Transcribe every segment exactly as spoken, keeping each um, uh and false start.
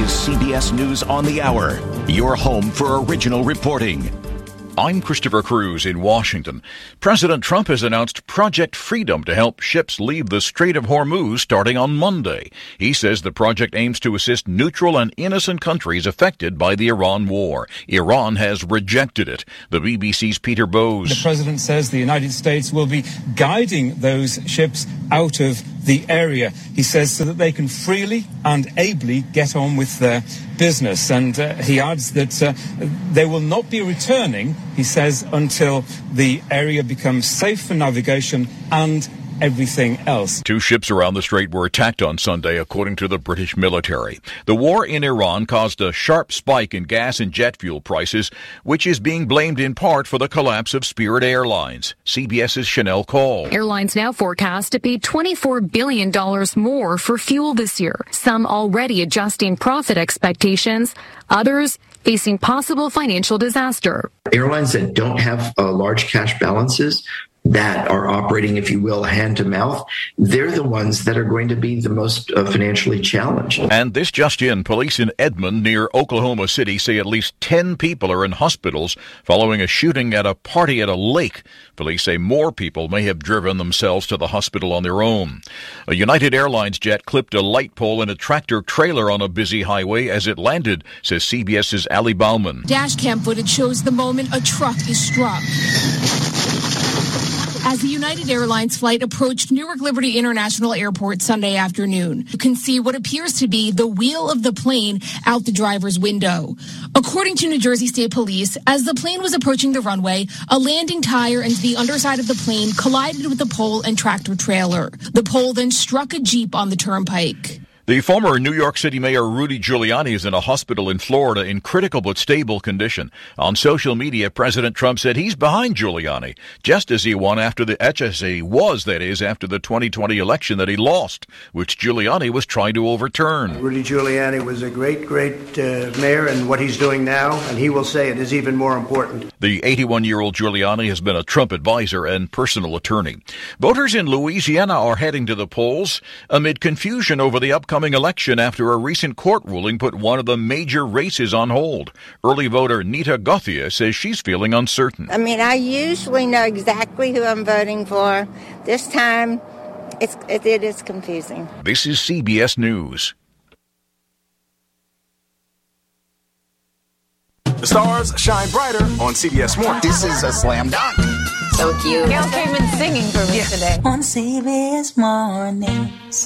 is C B S News on the Hour, your home for original reporting. I'm Christopher Cruz in Washington. President Trump has announced Project Freedom to help ships leave the Strait of Hormuz starting on Monday. He says the project aims to assist neutral and innocent countries affected by the Iran war. Iran has rejected it. The B B C's Peter Bowes. The president says the United States will be guiding those ships out of the area. He says so that they can freely and ably get on with their business. And uh, he adds that uh, they will not be returning, he says, until the area becomes safe for navigation and everything else. Two ships around the strait were attacked on Sunday, according to the British military. The war in Iran caused a sharp spike in gas and jet fuel prices, which is being blamed in part for the collapse of Spirit Airlines. CBS's Chanel Call. Airlines now forecast to pay twenty-four billion dollars more for fuel this year, some already adjusting profit expectations, others facing possible financial disaster. Airlines that don't have uh, large cash balances, that are operating, if you will, hand to mouth, they're the ones that are going to be the most uh, financially challenged. And this just in, police in Edmond near Oklahoma City say at least ten people are in hospitals following a shooting at a party at a lake. Police say more people may have driven themselves to the hospital on their own. A United Airlines jet clipped a light pole and a tractor trailer on a busy highway as it landed, says CBS's Ali Bauman. Dash cam footage shows the moment a truck is struck. As the United Airlines flight approached Newark Liberty International Airport Sunday afternoon, you can see what appears to be the wheel of the plane out the driver's window. According to New Jersey State Police, as the plane was approaching the runway, a landing tire and the underside of the plane collided with the pole and tractor trailer. The pole then struck a Jeep on the turnpike. The former New York City Mayor Rudy Giuliani is in a hospital in Florida in critical but stable condition. On social media, President Trump said he's behind Giuliani, just as he won after the as he was, that is, after the twenty twenty election that he lost, which Giuliani was trying to overturn. Rudy Giuliani was a great, great uh, mayor, and what he's doing now, and he will say it, is even more important. The eighty-one-year-old Giuliani has been a Trump advisor and personal attorney. Voters in Louisiana are heading to the polls amid confusion over the upcoming election after a recent court ruling put one of the major races on hold. Early voter Nita Gothia says she's feeling uncertain. I mean, I usually know exactly who I'm voting for. This time, it's, it, it is confusing. This is C B S News. The stars shine brighter on C B S Mornings. This is a slam dunk. So cute. Gail came in singing for me yeah. today. On C B S Mornings.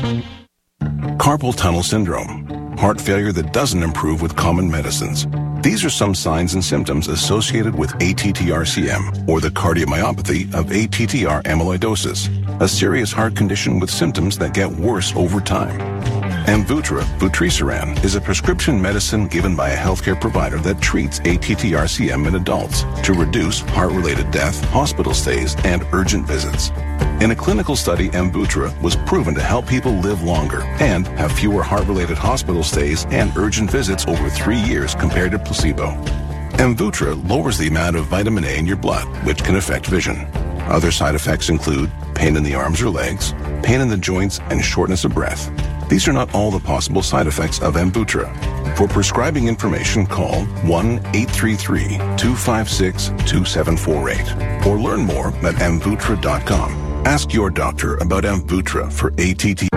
Carpal tunnel syndrome, heart failure that doesn't improve with common medicines. These are some signs and symptoms associated with A T T R C M, or the cardiomyopathy of A T T R amyloidosis, a serious heart condition with symptoms that get worse over time. Amvuttra, vutrisiran, is a prescription medicine given by a healthcare provider that treats A T T R C M in adults to reduce heart-related death, hospital stays, and urgent visits. In a clinical study, Amvuttra was proven to help people live longer and have fewer heart-related hospital stays and urgent visits over three years compared to placebo. Amvuttra lowers the amount of vitamin A in your blood, which can affect vision. Other side effects include pain in the arms or legs, pain in the joints, and shortness of breath. These are not all the possible side effects of Amvuttra. For prescribing information, call one eight three three, two five six, two seven four eight or learn more at amvuttra dot com. Ask your doctor about Amvuttra for A T T.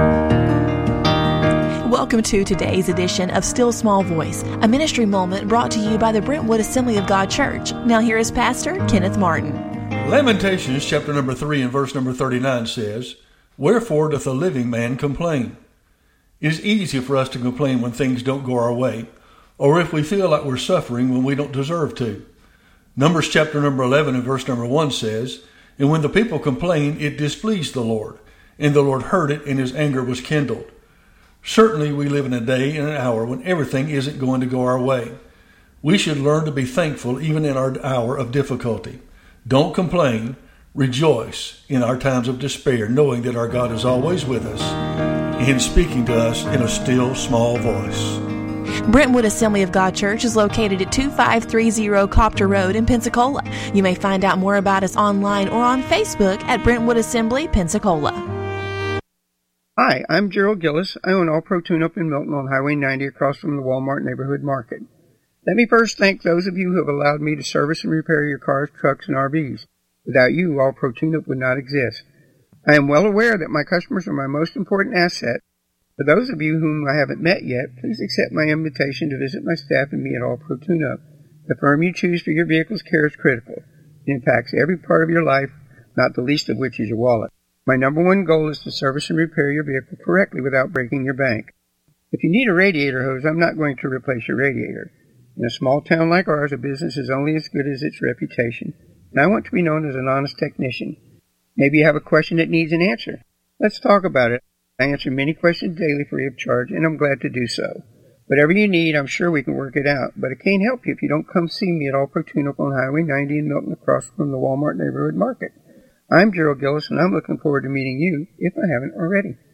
Welcome to today's edition of Still Small Voice, a ministry moment brought to you by the Brentwood Assembly of God Church. Now here is Pastor Kenneth Martin. Lamentations chapter number three and verse number thirty-nine says, "Wherefore doth a living man complain?" It is easy for us to complain when things don't go our way, or if we feel like we're suffering when we don't deserve to. Numbers chapter number eleven and verse number one says, "And when the people complained, it displeased the Lord, and the Lord heard it, and his anger was kindled." Certainly we live in a day and an hour when everything isn't going to go our way. We should learn to be thankful even in our hour of difficulty. Don't complain, rejoice in our times of despair, knowing that our God is always with us and speaking to us in a still small voice. Brentwood Assembly of God Church is located at two five three zero Copter Road in Pensacola. You may find out more about us online or on Facebook at Brentwood Assembly, Pensacola. Hi, I'm Gerald Gillis. I own All Pro Tune-Up in Milton on Highway ninety across from the Walmart Neighborhood Market. Let me first thank those of you who have allowed me to service and repair your cars, trucks, and R Vs. Without you, All Pro Tune-Up would not exist. I am well aware that my customers are my most important asset. For those of you whom I haven't met yet, please accept my invitation to visit my staff and me at All Pro Tune-Up. The firm you choose for your vehicle's care is critical. It impacts every part of your life, not the least of which is your wallet. My number one goal is to service and repair your vehicle correctly without breaking your bank. If you need a radiator hose, I'm not going to replace your radiator. In a small town like ours, a business is only as good as its reputation, and I want to be known as an honest technician. Maybe you have a question that needs an answer. Let's talk about it. I answer many questions daily free of charge, and I'm glad to do so. Whatever you need, I'm sure we can work it out, but I can't help you if you don't come see me at All Pro Tune-Up on Highway ninety in Milton across from the Walmart Neighborhood Market. I'm Gerald Gillis, and I'm looking forward to meeting you if I haven't already.